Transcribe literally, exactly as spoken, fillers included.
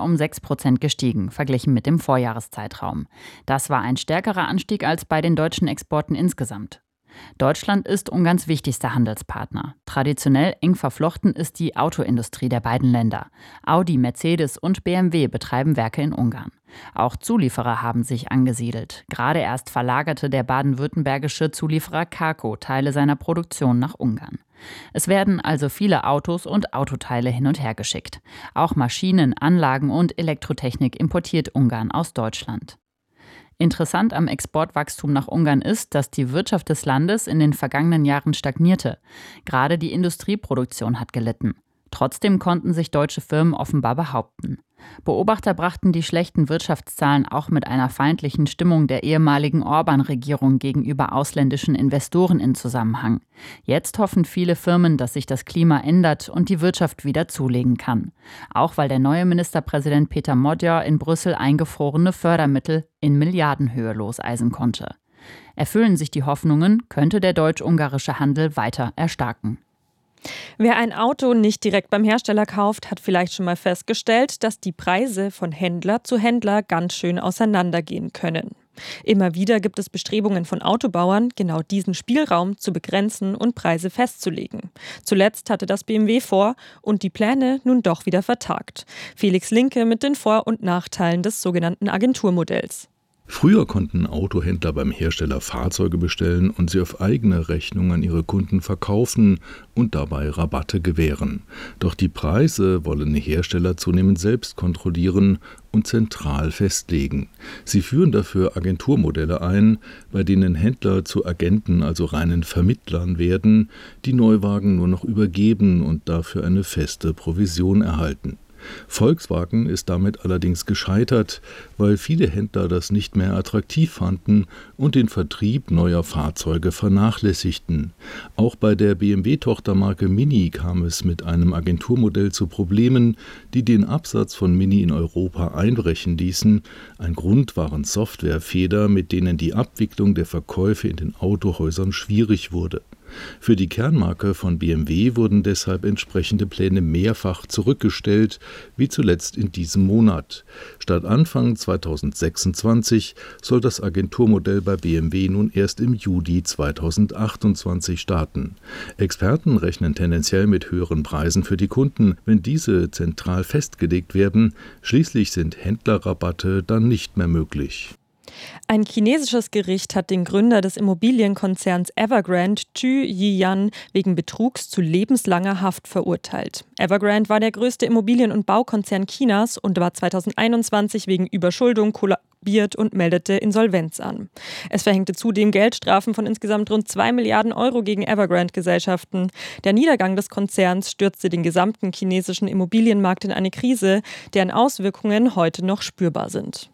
um sechs Prozent gestiegen, verglichen mit dem Vorjahreszeitraum. Das war ein stärkerer Anstieg als bei den deutschen Exporten insgesamt. Deutschland ist Ungarns wichtigster Handelspartner. Traditionell eng verflochten ist die Autoindustrie der beiden Länder. Audi, Mercedes und B M W betreiben Werke in Ungarn. Auch Zulieferer haben sich angesiedelt. Gerade erst verlagerte der baden-württembergische Zulieferer Carco Teile seiner Produktion nach Ungarn. Es werden also viele Autos und Autoteile hin und her geschickt. Auch Maschinen, Anlagen und Elektrotechnik importiert Ungarn aus Deutschland. Interessant am Exportwachstum nach Ungarn ist, dass die Wirtschaft des Landes in den vergangenen Jahren stagnierte. Gerade die Industrieproduktion hat gelitten. Trotzdem konnten sich deutsche Firmen offenbar behaupten. Beobachter brachten die schlechten Wirtschaftszahlen auch mit einer feindlichen Stimmung der ehemaligen Orban-Regierung gegenüber ausländischen Investoren in Zusammenhang. Jetzt hoffen viele Firmen, dass sich das Klima ändert und die Wirtschaft wieder zulegen kann. Auch weil der neue Ministerpräsident Peter Magyar in Brüssel eingefrorene Fördermittel in Milliardenhöhe loseisen konnte. Erfüllen sich die Hoffnungen, könnte der deutsch-ungarische Handel weiter erstarken. Wer ein Auto nicht direkt beim Hersteller kauft, hat vielleicht schon mal festgestellt, dass die Preise von Händler zu Händler ganz schön auseinandergehen können. Immer wieder gibt es Bestrebungen von Autobauern, genau diesen Spielraum zu begrenzen und Preise festzulegen. Zuletzt hatte das B M W vor und die Pläne nun doch wieder vertagt. Felix Linke mit den Vor- und Nachteilen des sogenannten Agenturmodells. Früher konnten Autohändler beim Hersteller Fahrzeuge bestellen und sie auf eigene Rechnung an ihre Kunden verkaufen und dabei Rabatte gewähren. Doch die Preise wollen die Hersteller zunehmend selbst kontrollieren und zentral festlegen. Sie führen dafür Agenturmodelle ein, bei denen Händler zu Agenten, also reinen Vermittlern werden, die Neuwagen nur noch übergeben und dafür eine feste Provision erhalten. Volkswagen ist damit allerdings gescheitert, weil viele Händler das nicht mehr attraktiv fanden und den Vertrieb neuer Fahrzeuge vernachlässigten. Auch bei der B M W-Tochtermarke Mini kam es mit einem Agenturmodell zu Problemen, die den Absatz von Mini in Europa einbrechen ließen. Ein Grund waren Softwarefehler, mit denen die Abwicklung der Verkäufe in den Autohäusern schwierig wurde. Für die Kernmarke von B M W wurden deshalb entsprechende Pläne mehrfach zurückgestellt, wie zuletzt in diesem Monat. Statt Anfang zweitausendsechsundzwanzig soll das Agenturmodell bei B M W nun erst im Juli zweitausendachtundzwanzig starten. Experten rechnen tendenziell mit höheren Preisen für die Kunden, wenn diese zentral festgelegt werden. Schließlich sind Händlerrabatte dann nicht mehr möglich. Ein chinesisches Gericht hat den Gründer des Immobilienkonzerns Evergrande, Zhu Yiyan, wegen Betrugs zu lebenslanger Haft verurteilt. Evergrande war der größte Immobilien- und Baukonzern Chinas und war zweitausendeinundzwanzig wegen Überschuldung kollabiert und meldete Insolvenz an. Es verhängte zudem Geldstrafen von insgesamt rund zwei Milliarden Euro gegen Evergrande-Gesellschaften. Der Niedergang des Konzerns stürzte den gesamten chinesischen Immobilienmarkt in eine Krise, deren Auswirkungen heute noch spürbar sind.